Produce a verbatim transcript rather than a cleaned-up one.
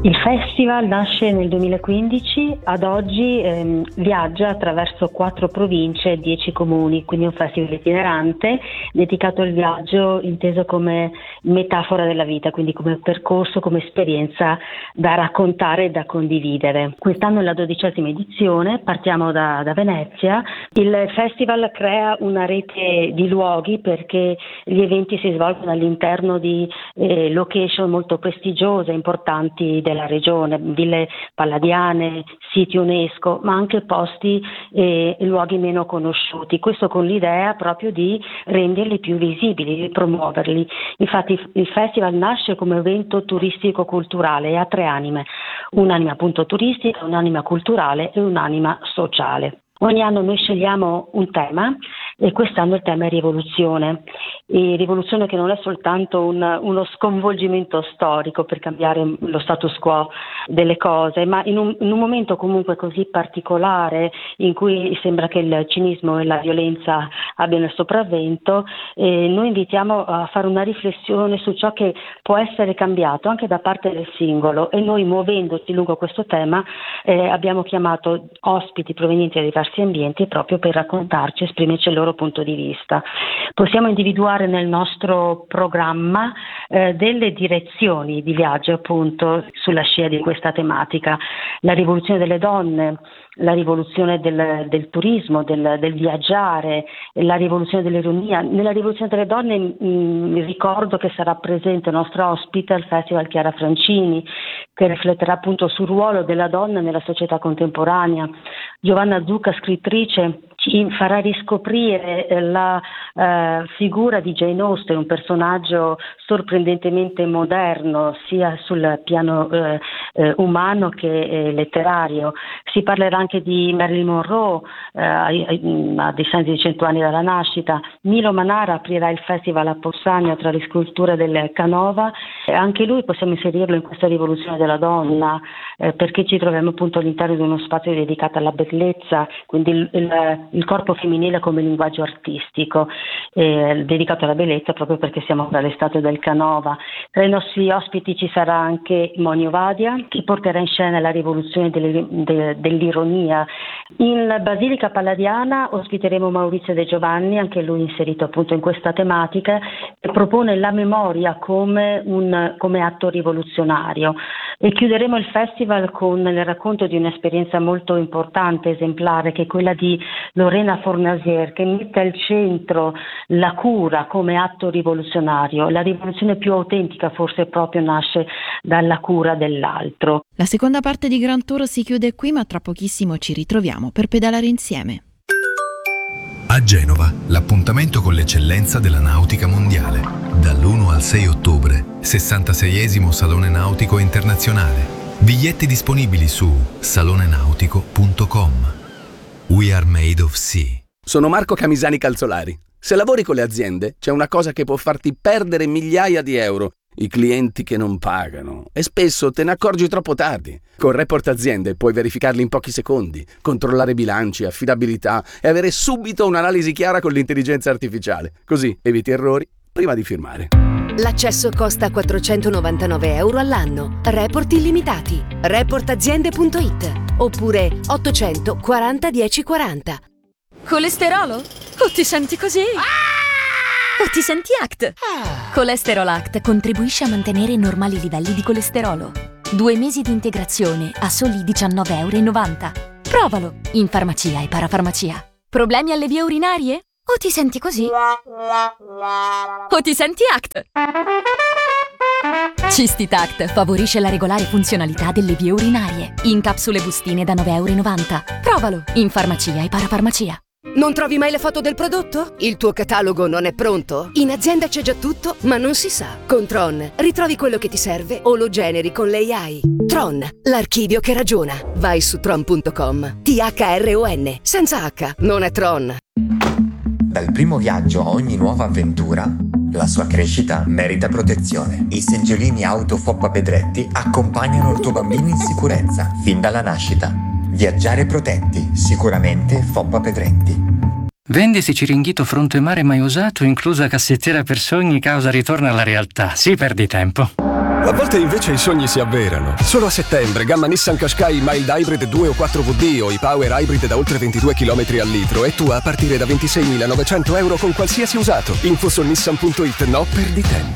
Il festival nasce nel duemilaquindici, ad oggi ehm, viaggia attraverso quattro province e dieci comuni, quindi è un festival itinerante dedicato al viaggio inteso come metafora della vita, quindi come percorso, come esperienza da raccontare e da condividere. Quest'anno è la dodicesima edizione, partiamo da, da Venezia. Il festival crea una rete di luoghi perché gli eventi si svolgono all'interno di eh, location molto prestigiose, importanti della regione, ville palladiane, siti UNESCO, ma anche posti e luoghi meno conosciuti. Questo con l'idea proprio di renderli più visibili, di promuoverli. Infatti il festival nasce come evento turistico-culturale e ha tre anime, un'anima appunto turistica, un'anima culturale e un'anima sociale. Ogni anno noi scegliamo un tema e quest'anno il tema è rivoluzione, e rivoluzione che non è soltanto un, uno sconvolgimento storico per cambiare lo status quo delle cose, ma in un, in un momento comunque così particolare in cui sembra che il cinismo e la violenza abbiano il sopravvento, eh, noi invitiamo a fare una riflessione su ciò che può essere cambiato anche da parte del singolo, e noi muovendoci lungo questo tema eh, abbiamo chiamato ospiti provenienti da diversi ambienti proprio per raccontarci, esprimerci il loro punto di vista. Possiamo individuare nel nostro programma eh, delle direzioni di viaggio appunto sulla scia di questa tematica: la rivoluzione delle donne, la rivoluzione del, del turismo, del, del viaggiare, la rivoluzione dell'ironia. Nella rivoluzione delle donne mh, ricordo che sarà presente il nostro ospite al Festival Chiara Francini, che rifletterà appunto sul ruolo della donna nella società contemporanea. Giovanna Zucca, scrittrice, ci farà riscoprire la eh, figura di Jane Austen, un personaggio sorprendentemente moderno sia sul piano eh, eh, umano che eh, letterario. Si parlerà anche di Marilyn Monroe eh, a, a distanza di cento anni dalla nascita. Milo Manara aprirà il festival a Possagno tra le sculture del Canova, e anche lui possiamo inserirlo in questa rivoluzione della donna eh, perché ci troviamo appunto all'interno di uno spazio dedicato alla bellezza, quindi il, il, il corpo femminile come linguaggio artistico eh, dedicato alla bellezza, proprio perché siamo dall'estate del Canova. Tra i nostri ospiti ci sarà anche Moni Ovadia, che porterà in scena la rivoluzione delle, de, dell'ironia. In Basilica Palladiana ospiteremo Maurizio De Giovanni, anche lui inserito appunto in questa tematica, e propone la memoria come un come atto rivoluzionario. E chiuderemo il festival con il racconto di un'esperienza molto importante, esemplare, che è quella di Lorena Fornasier, che mette al centro la cura come atto rivoluzionario. La rivoluzione più autentica forse proprio nasce dalla cura dell'altro. La seconda parte di Grand Tour si chiude qui, ma tra pochissimo ci ritroviamo per pedalare insieme. A Genova, l'appuntamento con l'eccellenza della nautica mondiale. Dall'primo al sei ottobre, sessantaseiesimo Salone Nautico Internazionale. Biglietti disponibili su salone nautico punto com. We are made of sea. Sono Marco Camisani Calzolari. Se lavori con le aziende, c'è una cosa che può farti perdere migliaia di euro: i clienti che non pagano. E spesso te ne accorgi troppo tardi. Con Report Aziende puoi verificarli in pochi secondi, controllare bilanci, affidabilità e avere subito un'analisi chiara con l'intelligenza artificiale. Così eviti errori prima di firmare. L'accesso costa quattrocentonovantanove euro all'anno. Report illimitati. report aziende punto it oppure ottocento quaranta dieci quaranta. Colesterolo? O ti senti così? O ti senti Act? Colesterol Act contribuisce a mantenere i normali livelli di colesterolo. Due mesi di integrazione a soli diciannove e novanta euro. Provalo in farmacia e parafarmacia. Problemi alle vie urinarie? O ti senti così? O ti senti Act? Cistitact favorisce la regolare funzionalità delle vie urinarie. In capsule bustine da nove e novanta euro. Provalo in farmacia e parafarmacia. Non trovi mai le foto del prodotto? Il tuo catalogo non è pronto? In azienda c'è già tutto, ma non si sa. Con Tron ritrovi quello che ti serve o lo generi con l'A I. Tron, l'archivio che ragiona. Vai su tron punto com. T H R O N, senza H, non è Tron. Dal primo viaggio a ogni nuova avventura, la sua crescita merita protezione. I seggiolini auto Foppa Pedretti accompagnano il tuo bambino in sicurezza fin dalla nascita. Viaggiare protetti, sicuramente Foppa Pedretti. Vendisi Ciringhito fronte mare mai usato, inclusa cassettiera per sogni, causa ritorno alla realtà. Si perdi tempo. A volte invece i sogni si avverano. Solo a settembre, gamma Nissan Qashqai Mild Hybrid due o quattro V D o i Power Hybrid da oltre ventidue chilometri al litro e tua a partire da ventiseimilanovecento euro con qualsiasi usato. Info su nissan punto it, no perdi tempo.